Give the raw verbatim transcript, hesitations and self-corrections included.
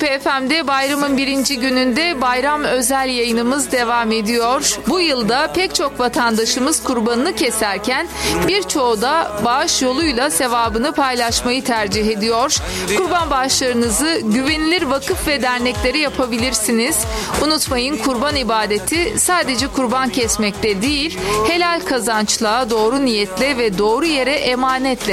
P F M'de bayramın birinci gününde bayram özel yayınımız devam ediyor. Bu yılda pek çok vatandaşımız kurbanını keserken birçoğu da bağış yoluyla sevabını paylaşmayı tercih ediyor. Kurban bağışlarınızı güvenilir vakıf ve derneklere yapabilirsiniz. Unutmayın, kurban ibadeti sadece kurban kesmekte değil, helal kazançla, doğru niyetle ve doğru yere emanetle